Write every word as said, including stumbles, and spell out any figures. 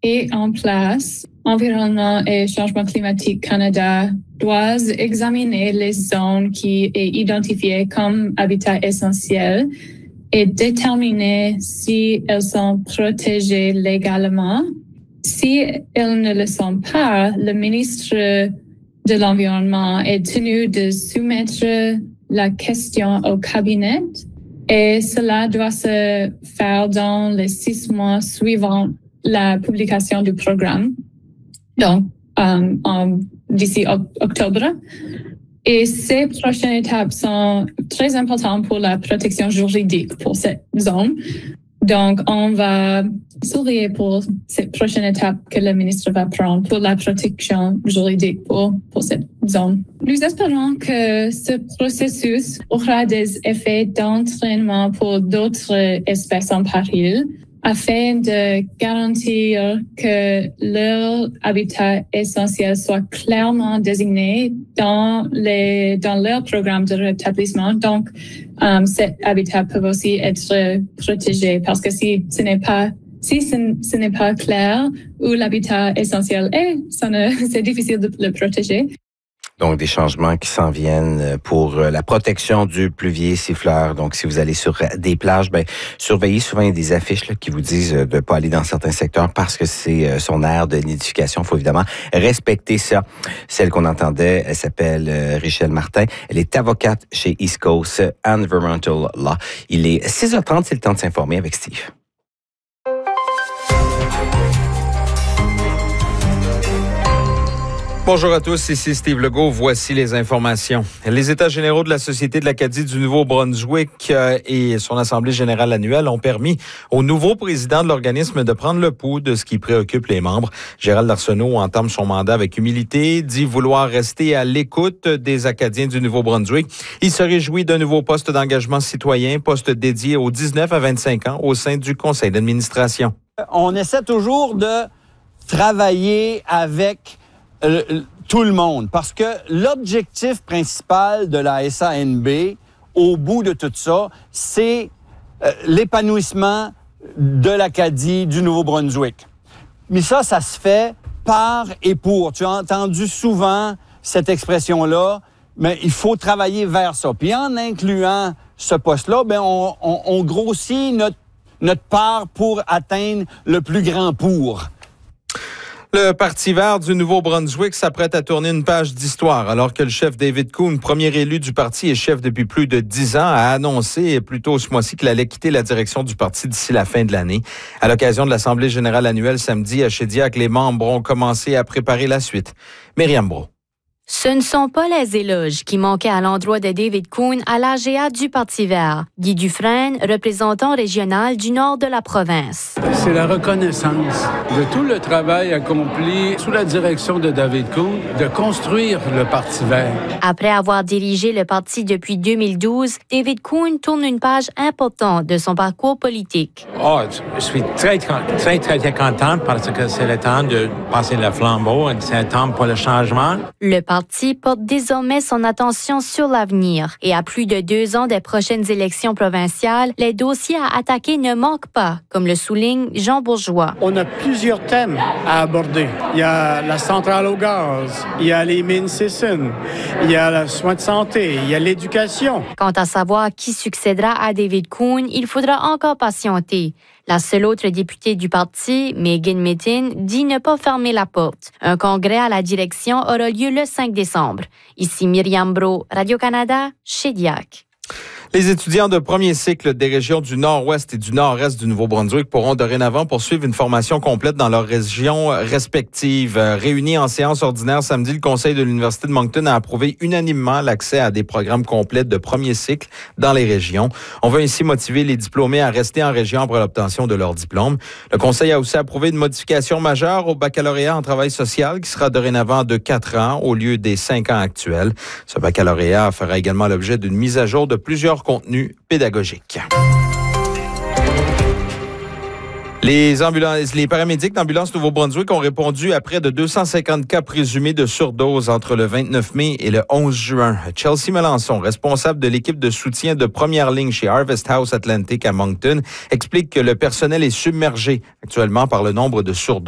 est en place, Environnement et Changement climatique Canada doit examiner les zones qui sont identifiées comme habitat essentiel et déterminer si elles sont protégées légalement. Si elles ne le sont pas, le ministre de l'Environnement est tenu de soumettre la question au cabinet et cela doit se faire dans les six mois suivant la publication du programme. Donc, um, um, d'ici o- octobre. Et ces prochaines étapes sont très importantes pour la protection juridique pour cette zone. Donc, on va sourire pour cette prochaine étape que le ministre va prendre pour la protection juridique pour, pour cette zone. Nous espérons que ce processus aura des effets d'entraînement pour d'autres espèces en péril, afin de garantir que leur habitat essentiel soit clairement désigné dans les dans leur programme de rétablissement. Donc, um, cet habitat peut aussi être protégé parce que si ce n'est pas si ce, ce n'est pas clair où l'habitat essentiel est, ça ne, c'est difficile de le protéger. Donc, des changements qui s'en viennent pour la protection du pluvier siffleur. Donc, si vous allez sur des plages, ben surveillez. Souvent, il y a des affiches là, qui vous disent de ne pas aller dans certains secteurs parce que c'est son aire de nidification. Il faut évidemment respecter ça. Celle qu'on entendait, elle s'appelle Richelle Martin. Elle est avocate chez East Coast Environmental Law. Il est six heures trente, c'est le temps de s'informer avec Steve. Bonjour à tous, ici Steve Legault. Voici les informations. Les États généraux de la Société de l'Acadie du Nouveau-Brunswick euh, et son Assemblée générale annuelle ont permis au nouveau président de l'organisme de prendre le pouls de ce qui préoccupe les membres. Gérald Arsenault entame son mandat avec humilité, dit vouloir rester à l'écoute des Acadiens du Nouveau-Brunswick. Il se réjouit d'un nouveau poste d'engagement citoyen, poste dédié aux dix-neuf à vingt-cinq ans au sein du conseil d'administration. On essaie toujours de travailler avec Euh, tout le monde, parce que l'objectif principal de la S A N B, au bout de tout ça, c'est euh, l'épanouissement de l'Acadie du Nouveau-Brunswick. Mais ça, ça se fait par et pour. Tu as entendu souvent cette expression-là, mais il faut travailler vers ça. Puis en incluant ce poste-là, ben on, on, on grossit notre, notre part pour atteindre le plus grand pour. Le Parti vert du Nouveau-Brunswick s'apprête à tourner une page d'histoire alors que le chef David Coon, premier élu du parti et chef depuis plus de dix ans, a annoncé plus tôt ce mois-ci qu'il allait quitter la direction du parti d'ici la fin de l'année. À l'occasion de l'Assemblée générale annuelle samedi à Shediac, les membres ont commencé à préparer la suite. Myriam Brault. Ce ne sont pas les éloges qui manquaient à l'endroit de David Coon à l'A G A du Parti vert. Guy Dufresne, représentant régional du nord de la province. C'est la reconnaissance de tout le travail accompli sous la direction de David Coon de construire le Parti vert. Après avoir dirigé le parti depuis deux mille douze, David Coon tourne une page importante de son parcours politique. Oh, je suis très, très, très, très contente parce que c'est le temps de passer le flambeau et c'est le temps pour le changement. Le Le parti porte désormais son attention sur l'avenir et à plus de deux ans des prochaines élections provinciales, les dossiers à attaquer ne manquent pas, comme le souligne Jean Bourgeois. On a plusieurs thèmes à aborder. Il y a la centrale au gaz, il y a les mines Sisson, il y a le soin de santé, il y a l'éducation. Quant à savoir qui succédera à David Coon, il faudra encore patienter. La seule autre députée du parti, Megan Mittin, dit ne pas fermer la porte. Un congrès à la direction aura lieu le cinq décembre. Ici Myriam Brault, Radio-Canada, Shediac. Les étudiants de premier cycle des régions du nord-ouest et du nord-est du Nouveau-Brunswick pourront dorénavant poursuivre une formation complète dans leurs régions respectives. Réunis en séance ordinaire samedi, le Conseil de l'Université de Moncton a approuvé unanimement l'accès à des programmes complets de premier cycle dans les régions. On veut ainsi motiver les diplômés à rester en région après l'obtention de leur diplôme. Le Conseil a aussi approuvé une modification majeure au baccalauréat en travail social qui sera dorénavant de quatre ans au lieu des cinq ans actuels. Ce baccalauréat fera également l'objet d'une mise à jour de plusieurs contenu pédagogique. Les ambulances, les paramédics d'Ambulance Nouveau-Brunswick ont répondu à près de deux cent cinquante cas présumés de surdose entre le vingt-neuf mai et le onze juin. Chelsea Melançon, responsable de l'équipe de soutien de première ligne chez Harvest House Atlantic à Moncton, explique que le personnel est submergé actuellement par le nombre de surdoses.